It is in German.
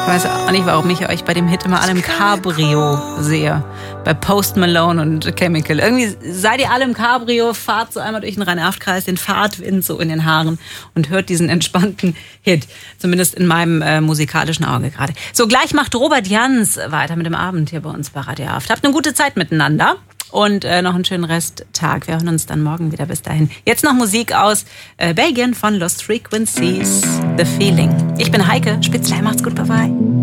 Ich weiß auch nicht, warum ich euch bei dem Hit immer alle im Cabrio sehe. Bei Post Malone und Chemical. Irgendwie seid ihr alle im Cabrio, fahrt so einmal durch den Rhein-Erft-Kreis, den Fahrtwind so in den Haaren und hört diesen entspannten Hit. Zumindest in meinem musikalischen Auge gerade. So, gleich macht Robert Jans weiter mit dem Abend hier bei uns bei Radio Erft. Habt eine gute Zeit miteinander. Und noch einen schönen Resttag. Wir hören uns dann morgen wieder. Bis dahin. Jetzt noch Musik aus Belgien von Lost Frequencies, The Feeling. Ich bin Heike Spitzler. Macht's gut, bye bye.